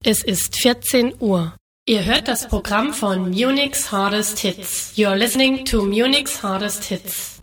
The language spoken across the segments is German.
Es ist 14 Uhr. Ihr hört das Programm von Munich's Hardest Hits. You're listening to Munich's Hardest Hits.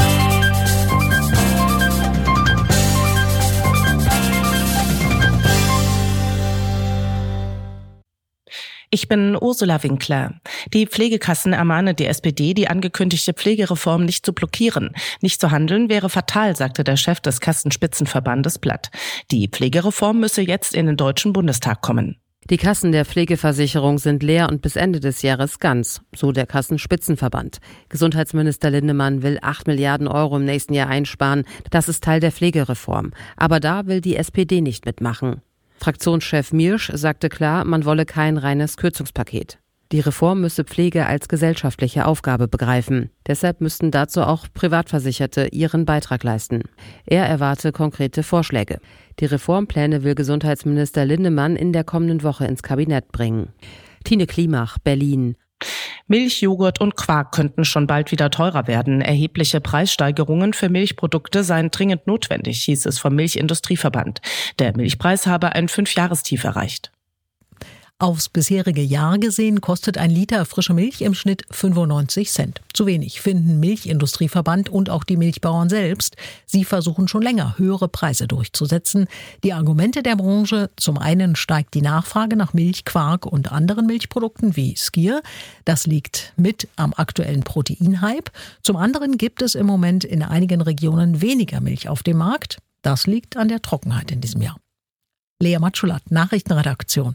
Ich bin Ursula Winkler. Die Pflegekassen ermahnen die SPD, die angekündigte Pflegereform nicht zu blockieren. Nicht zu handeln wäre fatal, sagte der Chef des Kassenspitzenverbandes Blatt. Die Pflegereform müsse jetzt in den Deutschen Bundestag kommen. Die Kassen der Pflegeversicherung sind leer und bis Ende des Jahres ganz, so der Kassenspitzenverband. Gesundheitsminister Lindemann will 8 Milliarden Euro im nächsten Jahr einsparen. Das ist Teil der Pflegereform. Aber da will die SPD nicht mitmachen. Fraktionschef Miersch sagte klar, man wolle kein reines Kürzungspaket. Die Reform müsse Pflege als gesellschaftliche Aufgabe begreifen. Deshalb müssten dazu auch Privatversicherte ihren Beitrag leisten. Er erwarte konkrete Vorschläge. Die Reformpläne will Gesundheitsminister Lindemann in der kommenden Woche ins Kabinett bringen. Tine Klimach, Berlin. Milch, Joghurt und Quark könnten schon bald wieder teurer werden. Erhebliche Preissteigerungen für Milchprodukte seien dringend notwendig, hieß es vom Milchindustrieverband. Der Milchpreis habe ein 5-Jahrestief erreicht. Aufs bisherige Jahr gesehen kostet ein Liter frische Milch im Schnitt 95 Cent. Zu wenig, finden Milchindustrieverband und auch die Milchbauern selbst. Sie versuchen schon länger, höhere Preise durchzusetzen. Die Argumente der Branche: zum einen steigt die Nachfrage nach Milch, Quark und anderen Milchprodukten wie Skyr. Das liegt mit am aktuellen Proteinhype. Zum anderen gibt es im Moment in einigen Regionen weniger Milch auf dem Markt. Das liegt an der Trockenheit in diesem Jahr. Lea Matschulat, Nachrichtenredaktion.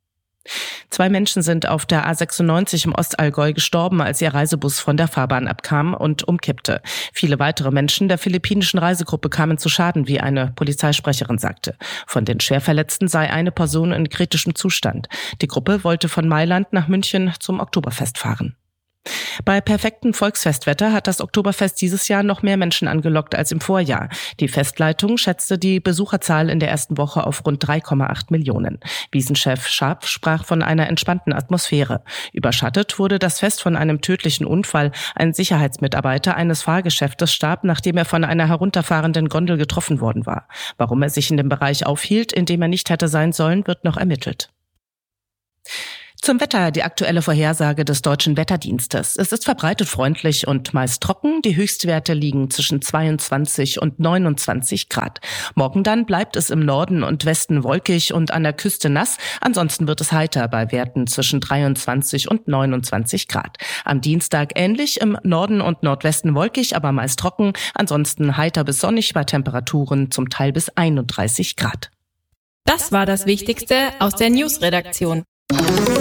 2 Menschen sind auf der A96 im Ostallgäu gestorben, als ihr Reisebus von der Fahrbahn abkam und umkippte. Viele weitere Menschen der philippinischen Reisegruppe kamen zu Schaden, wie eine Polizeisprecherin sagte. Von den Schwerverletzten sei eine Person in kritischem Zustand. Die Gruppe wollte von Mailand nach München zum Oktoberfest fahren. Bei perfektem Volksfestwetter hat das Oktoberfest dieses Jahr noch mehr Menschen angelockt als im Vorjahr. Die Festleitung schätzte die Besucherzahl in der ersten Woche auf rund 3,8 Millionen. Wiesenchef Schaap sprach von einer entspannten Atmosphäre. Überschattet wurde das Fest von einem tödlichen Unfall. Ein Sicherheitsmitarbeiter eines Fahrgeschäftes starb, nachdem er von einer herunterfahrenden Gondel getroffen worden war. Warum er sich in dem Bereich aufhielt, in dem er nicht hätte sein sollen, wird noch ermittelt. Zum Wetter die aktuelle Vorhersage des Deutschen Wetterdienstes. Es ist verbreitet freundlich und meist trocken. Die Höchstwerte liegen zwischen 22 und 29 Grad. Morgen dann bleibt es im Norden und Westen wolkig und an der Küste nass. Ansonsten wird es heiter bei Werten zwischen 23 und 29 Grad. Am Dienstag ähnlich, im Norden und Nordwesten wolkig, aber meist trocken. Ansonsten heiter bis sonnig bei Temperaturen zum Teil bis 31 Grad. Das war das Wichtigste aus der News-Redaktion.